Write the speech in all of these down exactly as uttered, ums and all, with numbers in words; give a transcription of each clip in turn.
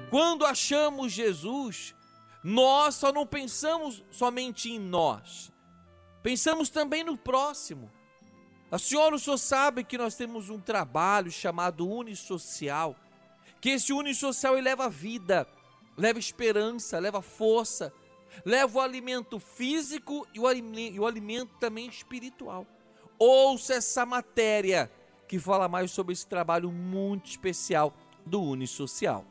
Quando achamos Jesus, nós só não pensamos somente em nós, pensamos também no próximo. A senhora, o senhor sabe que nós temos um trabalho chamado Unisocial, que esse Unisocial ele leva vida, leva esperança, leva força, leva o alimento físico e o alimento, e o alimento também espiritual. Ouça essa matéria que fala mais sobre esse trabalho muito especial do Unisocial.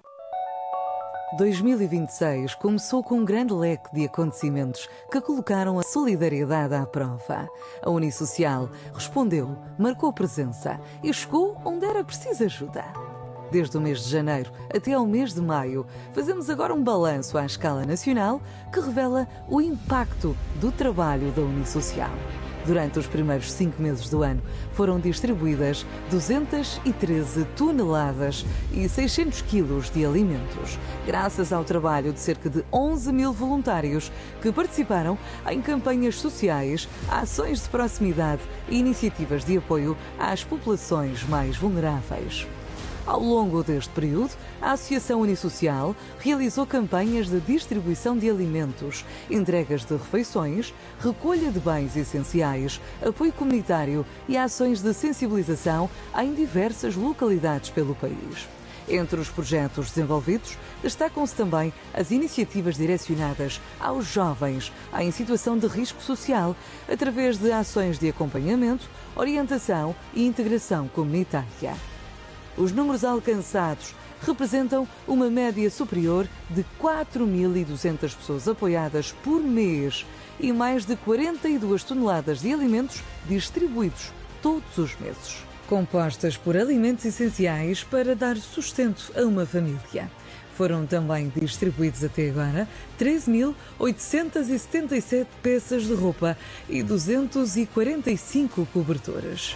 dois mil e vinte e seis começou com um grande leque de acontecimentos que colocaram a solidariedade à prova. A Unisocial respondeu, marcou presença e chegou onde era preciso ajuda. Desde o mês de janeiro até ao mês de maio, fazemos agora um balanço à escala nacional que revela o impacto do trabalho da Unisocial. Durante os primeiros cinco meses do ano, foram distribuídas duzentas e treze toneladas e seiscentos quilos de alimentos, graças ao trabalho de cerca de onze mil voluntários que participaram em campanhas sociais, ações de proximidade e iniciativas de apoio às populações mais vulneráveis. Ao longo deste período, a Associação Unisocial realizou campanhas de distribuição de alimentos, entregas de refeições, recolha de bens essenciais, apoio comunitário e ações de sensibilização em diversas localidades pelo país. Entre os projetos desenvolvidos, destacam-se também as iniciativas direcionadas aos jovens em situação de risco social, através de ações de acompanhamento, orientação e integração comunitária. Os números alcançados representam uma média superior de quatro mil e duzentas pessoas apoiadas por mês e mais de quarenta e duas toneladas de alimentos distribuídos todos os meses, compostas por alimentos essenciais para dar sustento a uma família. Foram também distribuídos até agora treze mil oitocentas e setenta e sete peças de roupa e duzentos e quarenta e cinco cobertores.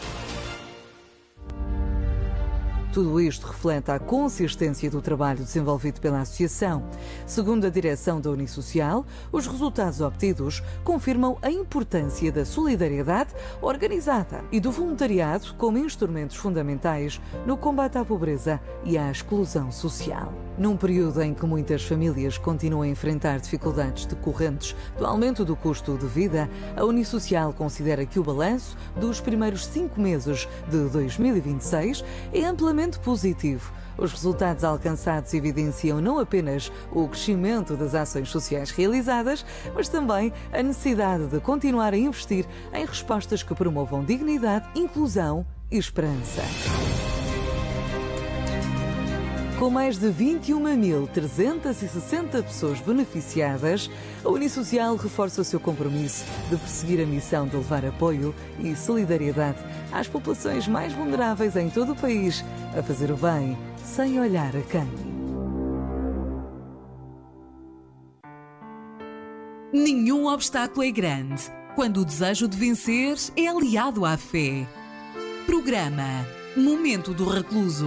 Tudo isto reflete a consistência do trabalho desenvolvido pela Associação. Segundo a direção da Unisocial, os resultados obtidos confirmam a importância da solidariedade organizada e do voluntariado como instrumentos fundamentais no combate à pobreza e à exclusão social. Num período em que muitas famílias continuam a enfrentar dificuldades decorrentes do aumento do custo de vida, a Unisocial considera que o balanço dos primeiros cinco meses de dois mil e vinte e seis é amplamente positivo. Os resultados alcançados evidenciam não apenas o crescimento das ações sociais realizadas, mas também a necessidade de continuar a investir em respostas que promovam dignidade, inclusão e esperança. Com mais de vinte e uma mil trezentas e sessenta pessoas beneficiadas, a Unisocial reforça o seu compromisso de perseguir a missão de levar apoio e solidariedade às populações mais vulneráveis em todo o país, a fazer o bem sem olhar a quem. Nenhum obstáculo é grande quando o desejo de vencer é aliado à fé. Programa Momento do Recluso.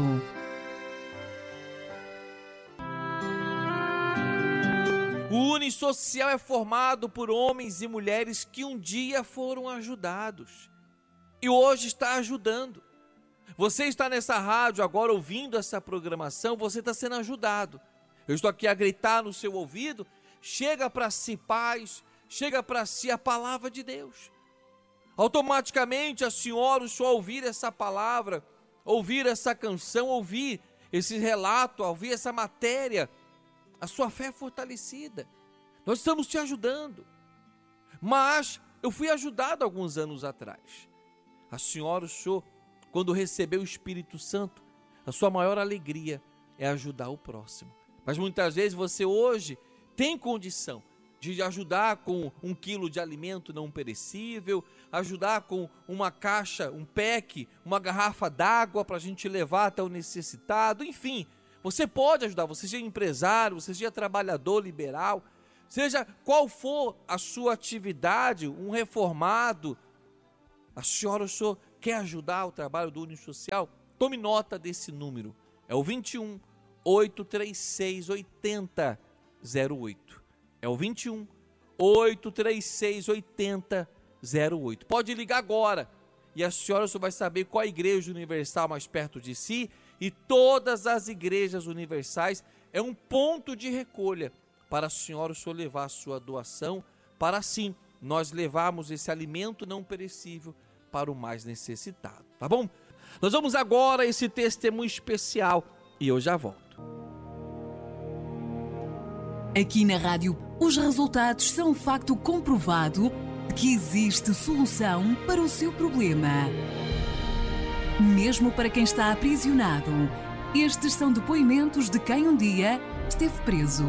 O Unisocial é formado por homens e mulheres que um dia foram ajudados e hoje está ajudando. Você está nessa rádio agora ouvindo essa programação, você está sendo ajudado. Eu estou aqui a gritar no seu ouvido, chega para si paz, chega para si a palavra de Deus. Automaticamente a senhora, o senhor ouvir essa palavra, ouvir essa canção, ouvir esse relato, ouvir essa matéria, a sua fé é fortalecida. Nós estamos te ajudando. Mas eu fui ajudado alguns anos atrás. A senhora, o senhor, quando recebeu o Espírito Santo, a sua maior alegria é ajudar o próximo. Mas muitas vezes você hoje tem condição de ajudar com um quilo de alimento não perecível, ajudar com uma caixa, um pack, uma garrafa d'água para a gente levar até o necessitado, enfim. Você pode ajudar, você seja empresário, você seja trabalhador liberal, seja qual for a sua atividade, um reformado, a senhora, o senhor quer ajudar o trabalho do Unisocial? Tome nota desse número, é o vinte e um, oito três seis, oitenta, zero oito. É o vinte e um, oito três seis, oitenta, zero oito. Pode ligar agora e a senhora só vai saber qual a igreja universal mais perto de si e todas as igrejas universais é um ponto de recolha para a senhora, o senhor levar a sua doação, para assim nós levarmos esse alimento não perecível para o mais necessitado, tá bom? Nós vamos agora a esse testemunho especial e eu já volto. Aqui na rádio, os resultados são um facto comprovado de que existe solução para o seu problema. Mesmo para quem está aprisionado, estes são depoimentos de quem um dia esteve preso.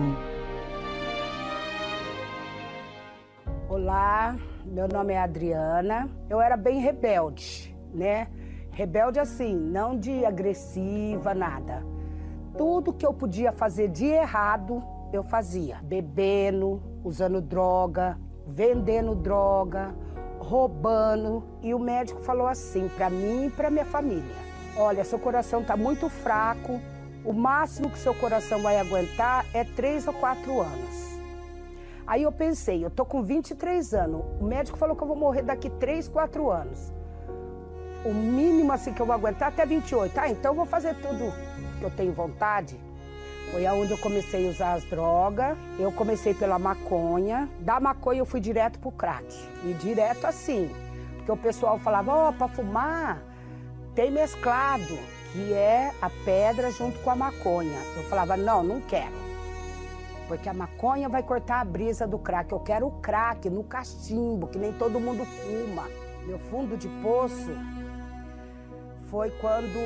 Olá, meu nome é Adriana. Eu era bem rebelde, né? Rebelde assim, não de agressiva, nada. Tudo que eu podia fazer de errado, eu fazia. Bebendo, usando droga, vendendo droga, roubando. E o médico falou assim para mim e para minha família: olha, seu coração está muito fraco, o máximo que seu coração vai aguentar é três ou quatro anos. Aí eu pensei, eu tô com vinte e três anos, o médico falou que eu vou morrer daqui três, quatro anos. O mínimo assim que eu vou aguentar até vinte e oito. Ah, então eu vou fazer tudo que eu tenho vontade. Foi aonde eu comecei a usar as drogas. Eu comecei pela maconha. Da maconha eu fui direto pro crack. E direto assim. Porque o pessoal falava, ó, oh, pra fumar tem mesclado, que é a pedra junto com a maconha. Eu falava, não, não quero. Porque a maconha vai cortar a brisa do crack. Eu quero o crack no cachimbo, que nem todo mundo fuma. Meu fundo de poço foi quando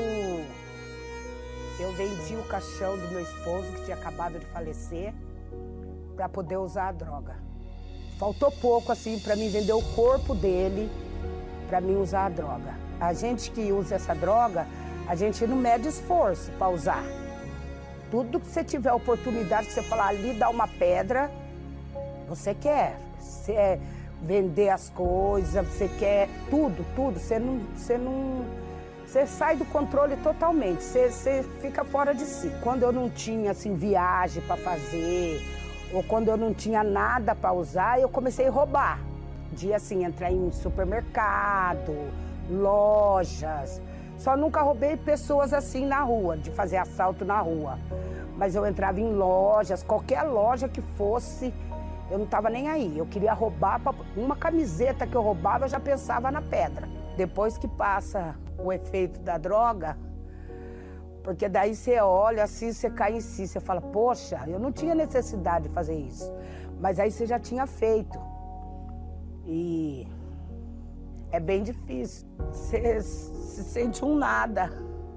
eu vendi o caixão do meu esposo, que tinha acabado de falecer, para poder usar a droga. Faltou pouco, assim, para mim vender o corpo dele, para mim usar a droga. A gente que usa essa droga, a gente não mede esforço para usar. Tudo que você tiver oportunidade, que você falar ali, dá uma pedra, você quer. Você é vender as coisas, você quer tudo, tudo. Você não, você não, você sai do controle totalmente. Você, você fica fora de si. Quando eu não tinha assim viagem para fazer, ou quando eu não tinha nada para usar, eu comecei a roubar. De assim entrar em supermercado, lojas. Só nunca roubei pessoas assim na rua, de fazer assalto na rua. Mas eu entrava em lojas, qualquer loja que fosse, eu não estava nem aí. Eu queria roubar, pra... uma camiseta que eu roubava, eu já pensava na pedra. Depois que passa o efeito da droga, porque daí você olha assim, você cai em si, você fala, poxa, eu não tinha necessidade de fazer isso. Mas aí você já tinha feito. E é bem difícil. Você se sente um nada.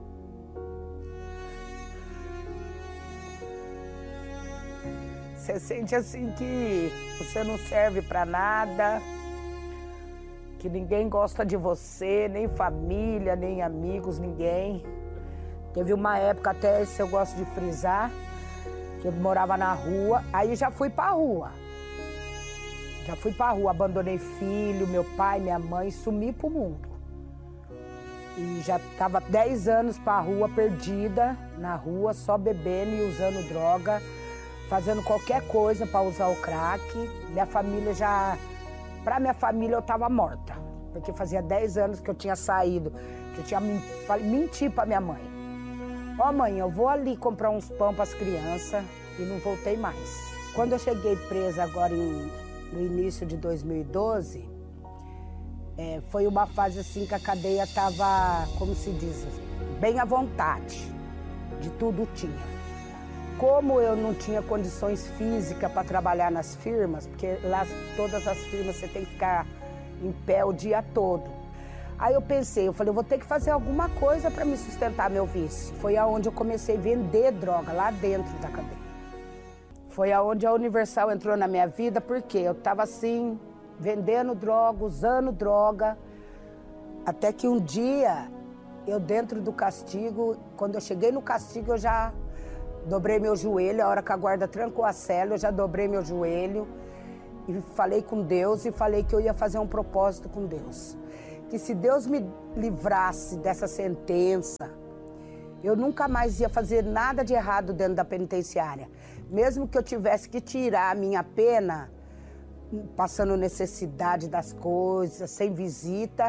Você sente assim que você não serve para nada, que ninguém gosta de você, nem família, nem amigos, ninguém. Teve uma época, até isso eu gosto de frisar, que eu morava na rua, aí já fui para a rua. Já fui para a rua, abandonei filho, meu pai, minha mãe, sumi pro mundo. E já estava dez anos para a rua, perdida na rua, só bebendo e usando droga, fazendo qualquer coisa para usar o crack. Minha família já... Para minha família eu estava morta, porque fazia dez anos que eu tinha saído, que eu tinha mentido para minha mãe. Ó, oh, mãe, eu vou ali comprar uns pão para as crianças e não voltei mais. Quando eu cheguei presa agora em, no início de dois mil e doze, é, foi uma fase assim que a cadeia estava, como se diz, bem à vontade, de tudo tinha. Como eu não tinha condições físicas para trabalhar nas firmas, porque lá todas as firmas você tem que ficar em pé o dia todo. Aí eu pensei, eu falei, eu vou ter que fazer alguma coisa para me sustentar meu vício. Foi aonde eu comecei a vender droga, lá dentro da cadeia. Foi aonde a Universal entrou na minha vida, porque eu estava assim, vendendo droga, usando droga, até que um dia, eu dentro do castigo, quando eu cheguei no castigo, eu já dobrei meu joelho, a hora que a guarda trancou a cela, eu já dobrei meu joelho e falei com Deus e falei que eu ia fazer um propósito com Deus. Que se Deus me livrasse dessa sentença, eu nunca mais ia fazer nada de errado dentro da penitenciária. Mesmo que eu tivesse que tirar a minha pena, passando necessidade das coisas, sem visita,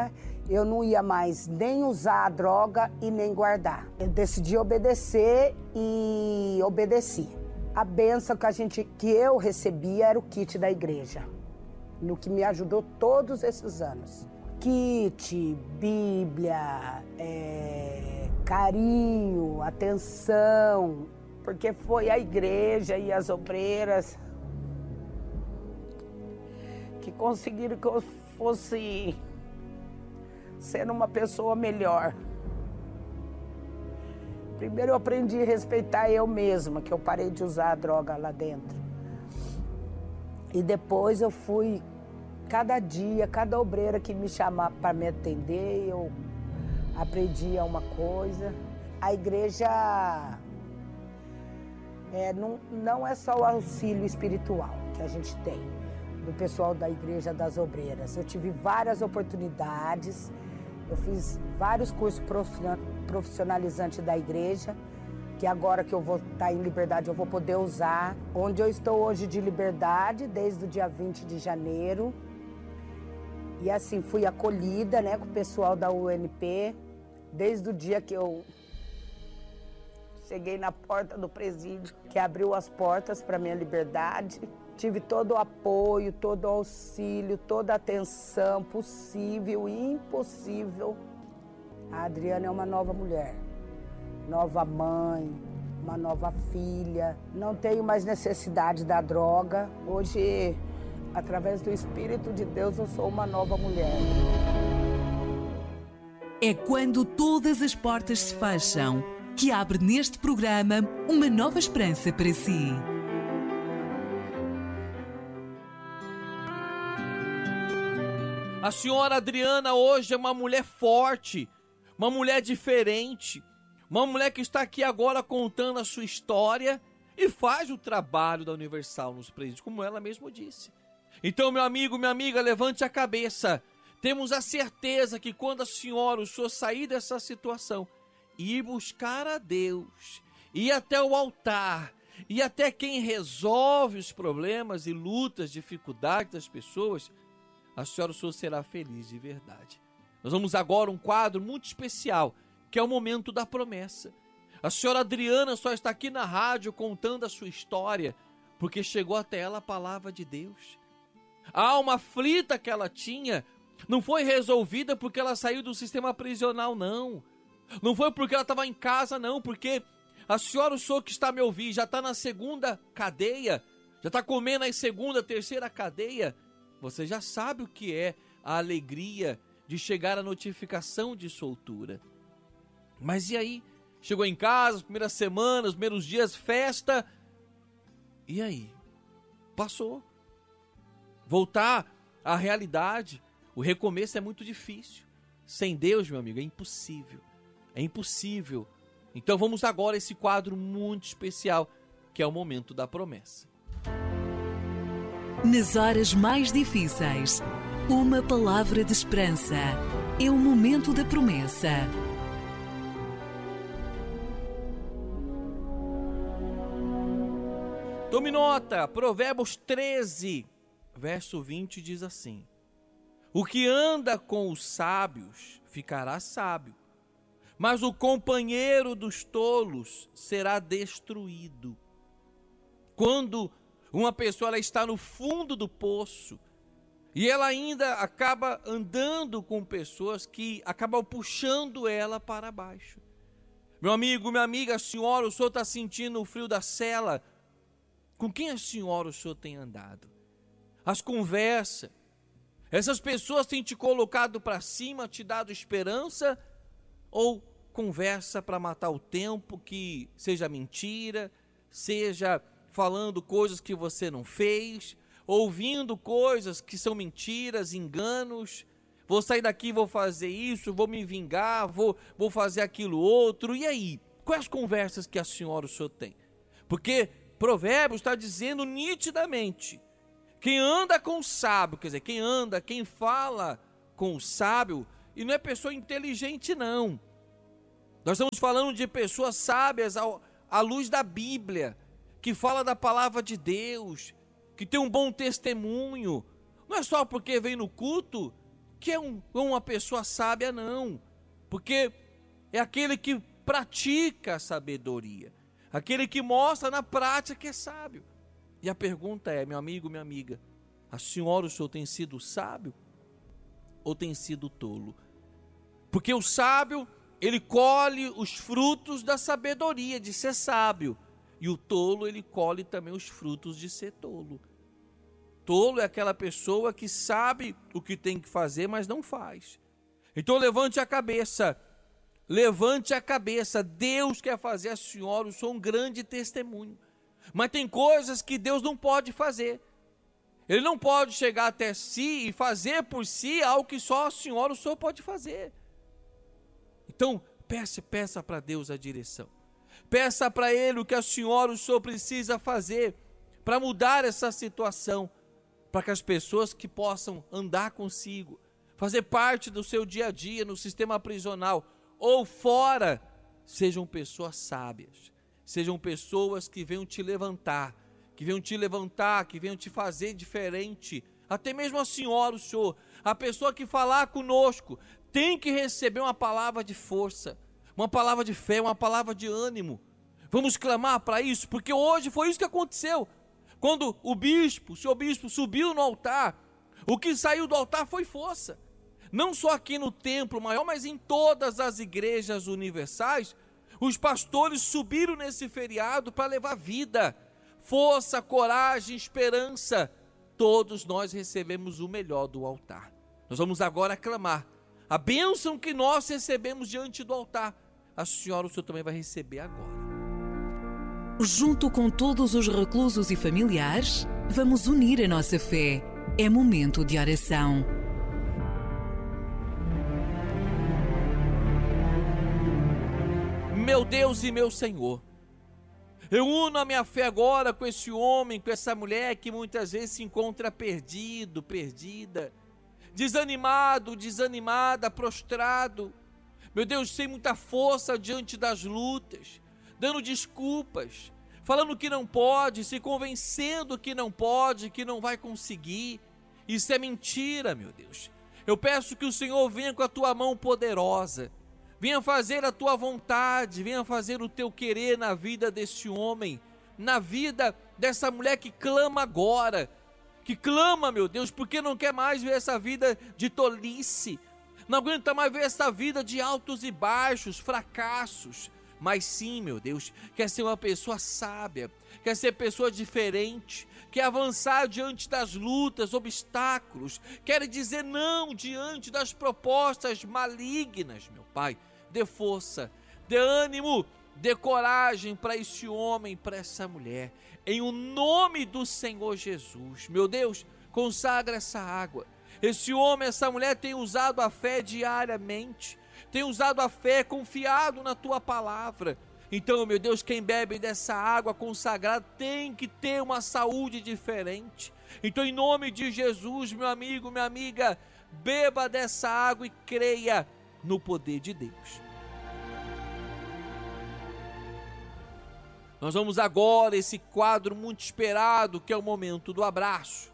eu não ia mais nem usar a droga e nem guardar. Eu decidi obedecer e obedeci. A bênção que, a gente, que eu recebia era o kit da igreja, no que me ajudou todos esses anos. Kit, Bíblia, é, carinho, atenção, porque foi a igreja e as obreiras que conseguiram que eu fosse sendo uma pessoa melhor. Primeiro eu aprendi a respeitar eu mesma, que eu parei de usar a droga lá dentro. E depois eu fui, cada dia, cada obreira que me chamava para me atender, eu aprendia uma coisa. A igreja é, não, não é só o auxílio espiritual que a gente tem, do pessoal da Igreja das Obreiras. Eu tive várias oportunidades, eu fiz vários cursos profissionalizantes da igreja, que agora que eu vou estar em liberdade eu vou poder usar. Onde eu estou hoje de liberdade, desde o dia vinte de janeiro. E assim, fui acolhida, né, com o pessoal da U N P, desde o dia que eu cheguei na porta do presídio, que abriu as portas para minha liberdade. Tive todo o apoio, todo o auxílio, toda a atenção possível e impossível. A Adriana é uma nova mulher, nova mãe, uma nova filha. Não tenho mais necessidade da droga. Hoje, através do Espírito de Deus, eu sou uma nova mulher. É quando todas as portas se fecham que abre neste programa uma nova esperança para si. A senhora Adriana hoje é uma mulher forte, uma mulher diferente, uma mulher que está aqui agora contando a sua história e faz o trabalho da Universal nos presídios, como ela mesma disse. Então, meu amigo, minha amiga, levante a cabeça. Temos a certeza que quando a senhora, o senhor sair dessa situação e ir buscar a Deus, ir até o altar, e até quem resolve os problemas e lutas, dificuldades das pessoas, a senhora, o senhor será feliz de verdade. Nós vamos agora a um quadro muito especial, que é o momento da promessa. A senhora Adriana só está aqui na rádio contando a sua história, porque chegou até ela a palavra de Deus. A alma aflita que ela tinha não foi resolvida porque ela saiu do sistema prisional, não. Não foi porque ela estava em casa, não, porque a senhora, o senhor que está me ouvindo, já está na segunda cadeia, já está comendo a segunda, terceira cadeia. Você já sabe o que é a alegria de chegar à notificação de soltura. Mas e aí? Chegou em casa, as primeiras semanas, os primeiros dias, festa. E aí? Passou. Voltar à realidade, o recomeço é muito difícil. Sem Deus, meu amigo, é impossível. É impossível. Então vamos agora a esse quadro muito especial, que é o momento da promessa. Nas horas mais difíceis, uma palavra de esperança. É o momento da promessa. Tome nota, Provérbios treze, verso vinte diz assim: o que anda com os sábios ficará sábio, mas o companheiro dos tolos será destruído. Quando uma pessoa ela está no fundo do poço e ela ainda acaba andando com pessoas que acabam puxando ela para baixo. Meu amigo, minha amiga, a senhora, o senhor está sentindo o frio da cela? Com quem a senhora, o senhor tem andado? As conversas, essas pessoas têm te colocado para cima, te dado esperança? Ou conversa para matar o tempo, que seja mentira, seja falando coisas que você não fez, ouvindo coisas que são mentiras, enganos? Vou sair daqui, vou fazer isso, vou me vingar, vou, vou fazer aquilo outro. E aí? Quais as conversas que a senhora, o senhor tem? Porque Provérbios está dizendo nitidamente: quem anda com o sábio, quer dizer, quem anda, quem fala com o sábio, e não é pessoa inteligente, não. Nós estamos falando de pessoas sábias ao, à luz da Bíblia, que fala da palavra de Deus, que tem um bom testemunho. Não é só porque vem no culto que é um, uma pessoa sábia, não. Porque é aquele que pratica a sabedoria. Aquele que mostra na prática que é sábio. E a pergunta é, meu amigo, minha amiga, a senhora, o senhor tem sido sábio ou tem sido tolo? Porque o sábio, ele colhe os frutos da sabedoria, de ser sábio. E o tolo, ele colhe também os frutos de ser tolo. Tolo é aquela pessoa que sabe o que tem que fazer, mas não faz. Então levante a cabeça. Levante a cabeça. Deus quer fazer a senhora, o senhor, um grande testemunho. Mas tem coisas que Deus não pode fazer. Ele não pode chegar até si e fazer por si algo que só a senhora, o senhor pode fazer. Então, peça, peça para Deus a direção. Peça para Ele o que a senhora, o senhor precisa fazer para mudar essa situação, para que as pessoas que possam andar consigo, fazer parte do seu dia a dia no sistema prisional ou fora, sejam pessoas sábias, sejam pessoas que venham te levantar, que venham te levantar, que venham te fazer diferente. Até mesmo a senhora, o senhor, a pessoa que falar conosco, tem que receber uma palavra de força, uma palavra de fé, uma palavra de ânimo. Vamos clamar para isso, porque hoje foi isso que aconteceu. Quando o bispo, o senhor bispo, subiu no altar, o que saiu do altar foi força. Não só aqui no templo maior, mas em todas as igrejas universais, os pastores subiram nesse feriado para levar vida, força, coragem, esperança. Todos nós recebemos o melhor do altar. Nós vamos agora clamar. A bênção que nós recebemos diante do altar, a senhora, o senhor também vai receber agora. Junto com todos os reclusos e familiares, vamos unir a nossa fé. É momento de oração. Meu Deus e meu Senhor, eu uno a minha fé agora com esse homem, com essa mulher que muitas vezes se encontra perdido, perdida, desanimado, desanimada, prostrado. Meu Deus, sem muita força diante das lutas, dando desculpas, falando que não pode, se convencendo que não pode, que não vai conseguir. Isso é mentira, meu Deus. Eu peço que o Senhor venha com a tua mão poderosa, venha fazer a tua vontade, venha fazer o teu querer na vida desse homem, na vida dessa mulher que clama agora, que clama, meu Deus, porque não quer mais ver essa vida de tolice, não aguenta mais ver essa vida de altos e baixos, fracassos, mas sim, meu Deus, quer ser uma pessoa sábia, quer ser pessoa diferente, quer avançar diante das lutas, obstáculos, quer dizer não diante das propostas malignas, meu Pai. Dê força, dê ânimo, dê coragem para esse homem, para essa mulher, em o nome do Senhor Jesus. Meu Deus, consagra essa água. Esse homem, essa mulher tem usado a fé diariamente, tem usado a fé confiado na tua palavra. Então, meu Deus, quem bebe dessa água consagrada tem que ter uma saúde diferente. Então, em nome de Jesus, meu amigo, minha amiga, beba dessa água e creia no poder de Deus. Nós vamos agora esse quadro muito esperado, que é o momento do abraço.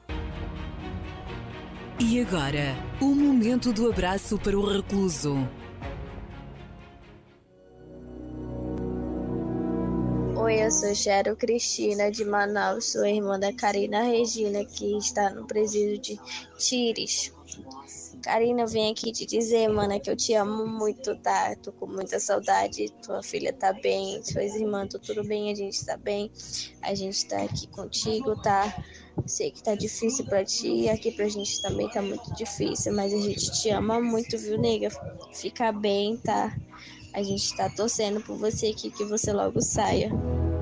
E agora, o momento do abraço para o recluso. Oi, eu sou Chero Cristina de Manaus, sou irmã da Karina Regina, que está no presídio de Tires. Karina, eu vim aqui te dizer, mana, que eu te amo muito, tá? Tô com muita saudade, tua filha tá bem, suas irmãs, tô tudo bem, a gente tá bem. A gente tá aqui contigo, tá? Sei que tá difícil pra ti, aqui pra gente também tá muito difícil, mas a gente te ama muito, viu, nega? Fica bem, tá? A gente tá torcendo por você aqui, que você logo saia.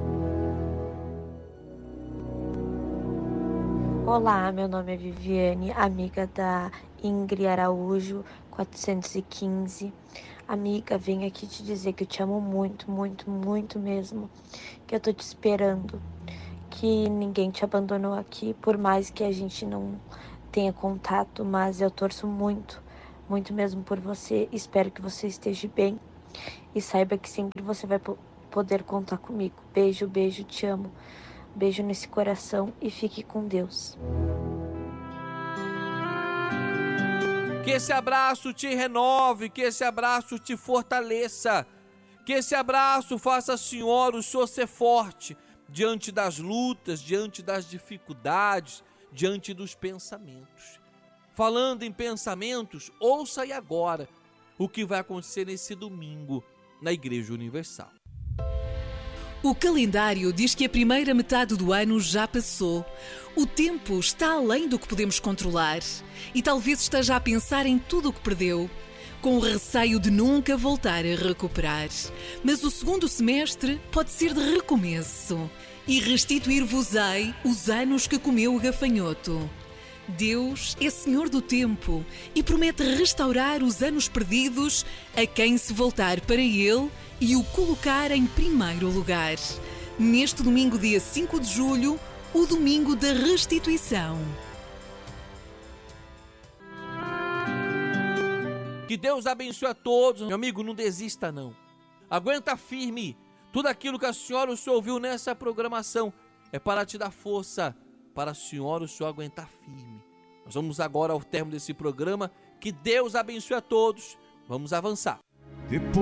Olá, meu nome é Viviane, amiga da Ingrid Araújo, quatrocentos e quinze. Amiga, venho aqui te dizer que eu te amo muito, muito, muito mesmo. Que eu tô te esperando. Que ninguém te abandonou aqui, por mais que a gente não tenha contato, mas eu torço muito, muito mesmo por você. Espero que você esteja bem e saiba que sempre você vai poder contar comigo. Beijo, beijo, te amo. Beijo nesse coração e fique com Deus. Que esse abraço te renove, que esse abraço te fortaleça, que esse abraço faça, Senhor, o Senhor ser forte diante das lutas, diante das dificuldades, diante dos pensamentos. Falando em pensamentos, ouça aí agora o que vai acontecer nesse domingo na Igreja Universal. O calendário diz que a primeira metade do ano já passou. O tempo está além do que podemos controlar e talvez esteja a pensar em tudo o que perdeu, com o receio de nunca voltar a recuperar. Mas o segundo semestre pode ser de recomeço e restituir-vos-ei os anos que comeu o gafanhoto. Deus é Senhor do tempo e promete restaurar os anos perdidos a quem se voltar para Ele e o colocar em primeiro lugar. Neste domingo, dia cinco de julho, o domingo da restituição. Que Deus abençoe a todos. Meu amigo, não desista não. Aguenta firme. Tudo aquilo que a senhora e o senhor ouviu nessa programação é para te dar força, para a senhora e o senhor aguentar firme. Nós vamos agora ao término desse programa. Que Deus abençoe a todos. Vamos avançar.